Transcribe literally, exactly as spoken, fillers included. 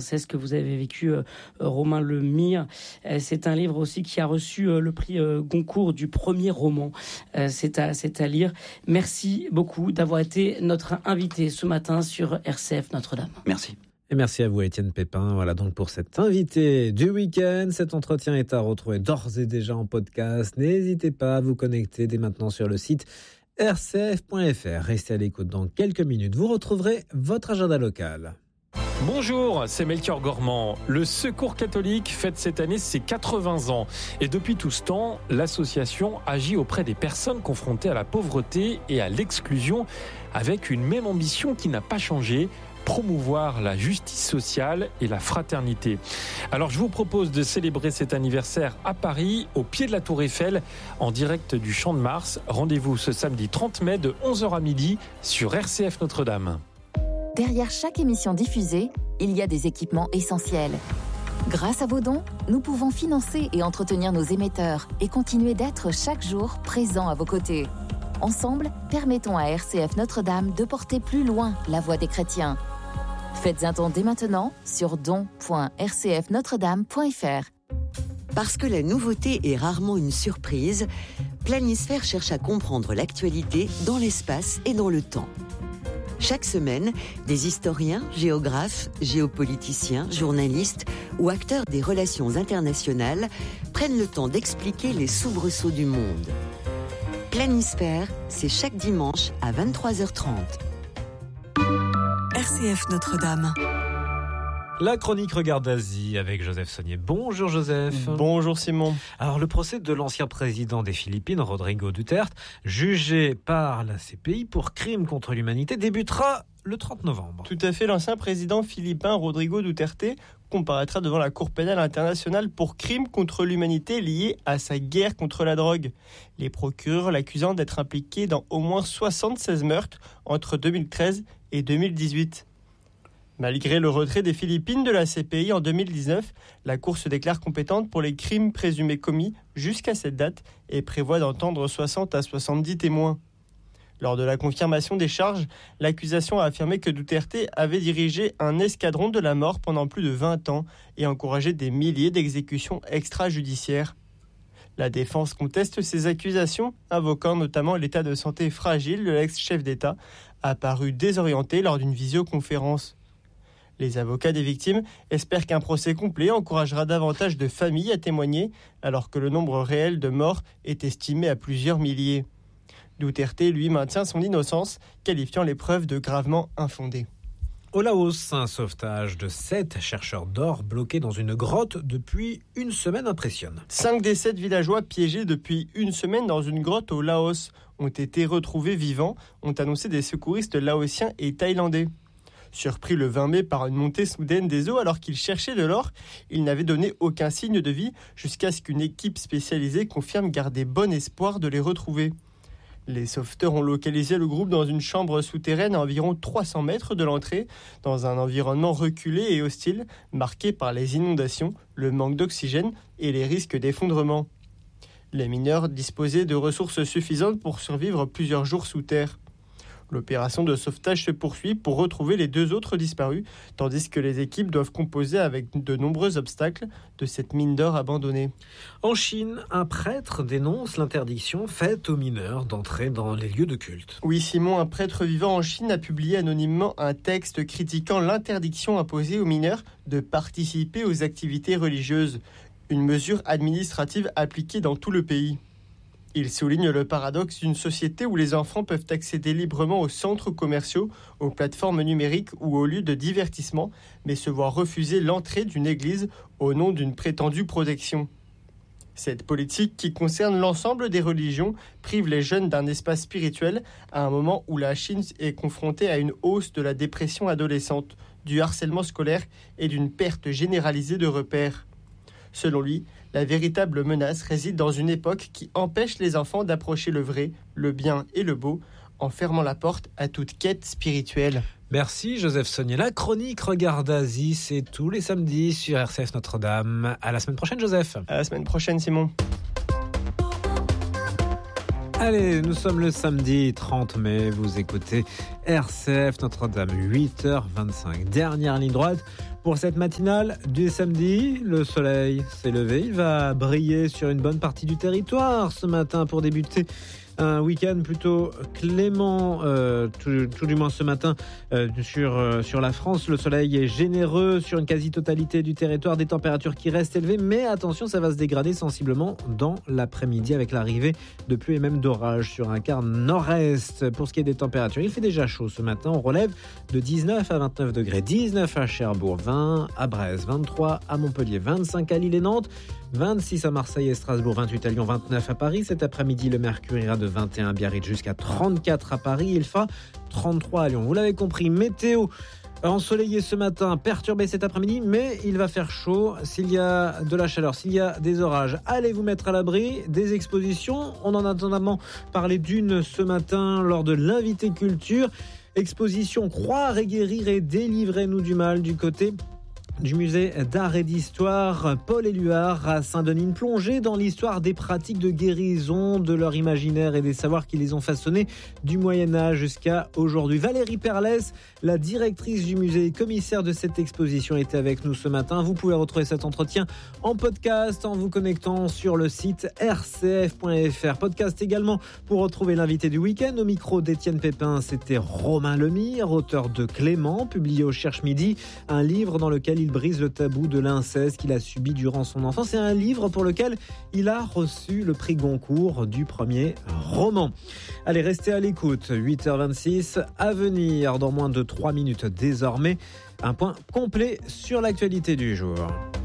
ce que vous avez vécu, euh, Romain Lemire. Euh, c'est un livre aussi qui a reçu euh, le prix euh, Goncourt du premier roman. Euh, c'est, à, c'est à lire. Merci beaucoup d'avoir été notre invité ce matin sur R C F Notre-Dame. Merci. Et merci à vous, Étienne Pépin. Voilà donc pour cet invité du week-end. Cet entretien est à retrouver d'ores et déjà en podcast. N'hésitez pas à vous connecter dès maintenant sur le site r c f point f r. Restez à l'écoute dans quelques minutes. Vous retrouverez votre agenda local. Bonjour, c'est Melchior Gormand. Le Secours catholique fête cette année ses quatre-vingts ans. Et depuis tout ce temps, l'association agit auprès des personnes confrontées à la pauvreté et à l'exclusion avec une même ambition qui n'a pas changé: promouvoir la justice sociale et la fraternité. Alors je vous propose de célébrer cet anniversaire à Paris, au pied de la Tour Eiffel, en direct du Champ de Mars. Rendez-vous ce samedi trente mai de onze heures à midi sur R C F Notre-Dame. Derrière chaque émission diffusée, il y a des équipements essentiels. Grâce à vos dons, nous pouvons financer et entretenir nos émetteurs et continuer d'être chaque jour présents à vos côtés. Ensemble, permettons à R C F Notre-Dame de porter plus loin la voix des chrétiens. Faites un don dès maintenant sur don point r c f notre dame point f r. Parce que la nouveauté est rarement une surprise, Planisphère cherche à comprendre l'actualité dans l'espace et dans le temps. Chaque semaine, des historiens, géographes, géopoliticiens, journalistes ou acteurs des relations internationales prennent le temps d'expliquer les soubresauts du monde. Planisphère, c'est chaque dimanche à vingt-trois heures trente. R C F Notre-Dame. La chronique Regard d'Asie avec Joseph Saunier. Bonjour Joseph. Bonjour Simon. Alors le procès de l'ancien président des Philippines, Rodrigo Duterte, jugé par la C P I pour crime contre l'humanité, débutera le trente novembre. Tout à fait, l'ancien président philippin Rodrigo Duterte comparaîtra devant la Cour pénale internationale pour crime contre l'humanité lié à sa guerre contre la drogue. Les procureurs l'accusant d'être impliqué dans au moins soixante-seize meurtres entre deux mille treize et deux mille dix-huit. Malgré le retrait des Philippines de la C P I en deux mille dix-neuf, la Cour se déclare compétente pour les crimes présumés commis jusqu'à cette date et prévoit d'entendre soixante à soixante-dix témoins. Lors de la confirmation des charges, l'accusation a affirmé que Duterte avait dirigé un escadron de la mort pendant plus de vingt ans et encouragé des milliers d'exécutions extrajudiciaires. La défense conteste ces accusations, invoquant notamment l'état de santé fragile de l'ex-chef d'État, apparu désorienté lors d'une visioconférence. Les avocats des victimes espèrent qu'un procès complet encouragera davantage de familles à témoigner, alors que le nombre réel de morts est estimé à plusieurs milliers. Duterte, lui, maintient son innocence, qualifiant les preuves de gravement infondées. Au Laos, un sauvetage de sept chercheurs d'or bloqués dans une grotte depuis une semaine impressionne. Cinq des sept villageois piégés depuis une semaine dans une grotte au Laos ont été retrouvés vivants, ont annoncé des secouristes laotiens et thaïlandais. Surpris le vingt mai par une montée soudaine des eaux alors qu'ils cherchaient de l'or, ils n'avaient donné aucun signe de vie jusqu'à ce qu'une équipe spécialisée confirme garder bon espoir de les retrouver. Les sauveteurs ont localisé le groupe dans une chambre souterraine à environ trois cents mètres de l'entrée, dans un environnement reculé et hostile, marqué par les inondations, le manque d'oxygène et les risques d'effondrement. Les mineurs disposaient de ressources suffisantes pour survivre plusieurs jours sous terre. L'opération de sauvetage se poursuit pour retrouver les deux autres disparus, tandis que les équipes doivent composer avec de nombreux obstacles de cette mine d'or abandonnée. En Chine, un prêtre dénonce l'interdiction faite aux mineurs d'entrer dans les lieux de culte. Oui, Simon, un prêtre vivant en Chine a publié anonymement un texte critiquant l'interdiction imposée aux mineurs de participer aux activités religieuses, une mesure administrative appliquée dans tout le pays. Il souligne le paradoxe d'une société où les enfants peuvent accéder librement aux centres commerciaux, aux plateformes numériques ou aux lieux de divertissement, mais se voir refuser l'entrée d'une église au nom d'une prétendue protection. Cette politique, qui concerne l'ensemble des religions, prive les jeunes d'un espace spirituel à un moment où la Chine est confrontée à une hausse de la dépression adolescente, du harcèlement scolaire et d'une perte généralisée de repères. Selon lui, la véritable menace réside dans une époque qui empêche les enfants d'approcher le vrai, le bien et le beau, en fermant la porte à toute quête spirituelle. Merci Joseph Saunier. La chronique Regard d'Asie, c'est tous les samedis sur R C F Notre-Dame. À la semaine prochaine Joseph. À la semaine prochaine Simon. Allez, nous sommes le samedi trente mai, vous écoutez R C F Notre-Dame, huit heures vingt-cinq. Dernière ligne droite pour cette matinale du samedi. Le soleil s'est levé, il va briller sur une bonne partie du territoire ce matin pour débuter un week-end plutôt clément, euh, tout, tout du moins ce matin euh, sur, euh, sur la France. Le soleil est généreux sur une quasi-totalité du territoire, des températures qui restent élevées, mais attention, ça va se dégrader sensiblement dans l'après-midi avec l'arrivée de pluie et même d'orage sur un quart nord-est. Pour ce qui est des températures, il fait déjà chaud ce matin, on relève de dix-neuf à vingt-neuf degrés, dix-neuf à Cherbourg, vingt à Brest, vingt-trois à Montpellier, vingt-cinq à Lille et Nantes, vingt-six à Marseille et Strasbourg, vingt-huit à Lyon, vingt-neuf à Paris. Cet après-midi, le mercure ira de vingt et un à Biarritz jusqu'à trente-quatre à Paris. Il fera trente-trois à Lyon. Vous l'avez compris, météo ensoleillé ce matin, perturbé cet après-midi, mais il va faire chaud. S'il y a de la chaleur, s'il y a des orages, allez vous mettre à l'abri des expositions. On en a notamment parlé d'une ce matin lors de l'invité culture. Exposition Croire et guérir et délivrez-nous du mal du côté du musée d'art et d'histoire Paul Éluard à Saint-Denis, une plongée dans l'histoire des pratiques de guérison, de leur imaginaire et des savoirs qui les ont façonnés du Moyen-Âge jusqu'à aujourd'hui. Valérie Perlès, la directrice du musée et commissaire de cette exposition, était avec nous ce matin. Vous pouvez retrouver cet entretien en podcast en vous connectant sur le site r c f point f r. Podcast également pour retrouver l'invité du week-end. Au micro d'Étienne Pépin, c'était Romain Lemire, auteur de Clément, publié au Cherche Midi, un livre dans lequel il brise le tabou de l'inceste qu'il a subi durant son enfance. C'est un livre pour lequel il a reçu le prix Goncourt du premier roman. Allez, restez à l'écoute. huit heures vingt-six à venir dans moins de trois minutes désormais. Un point complet sur l'actualité du jour.